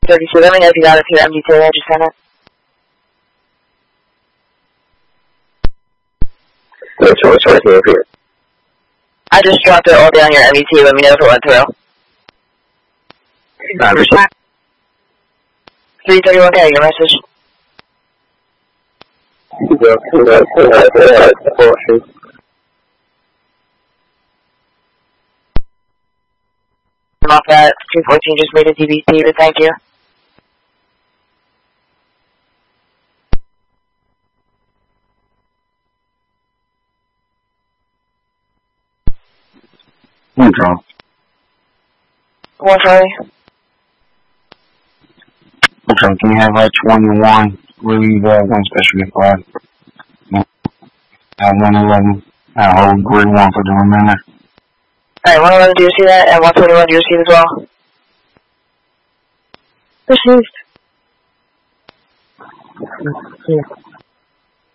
32, let me know if you got it to your MD2. I just sent it. What's right here? I just dropped it all down your MD2. Let me know if it went through. 331K, your message. I'm off that. 214 just made a DBT, but thank you. One drop. One Charlie. Okay, can you have like 21? Leave one special gift card. At 111. I'll hold grade 1 for the remainder. Alright, 111, do you see that? And 121, do you see it as well? Received. Yeah.